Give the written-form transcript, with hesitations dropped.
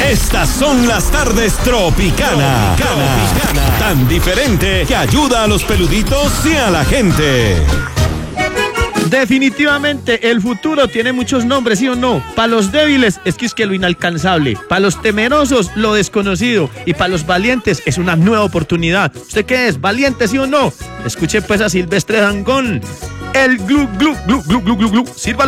Estas son las tardes Tropicana. Tan diferente que ayuda a los peluditos y a la gente. Definitivamente el futuro tiene muchos nombres, ¿sí o no? Para los débiles es que lo inalcanzable, para los temerosos lo desconocido y para los valientes es una nueva oportunidad. ¿Usted qué es? ¿Valiente, sí o no? Escuche pues a Silvestre Dangond, el glu glu glu glu glu glu glu. Sírvalo.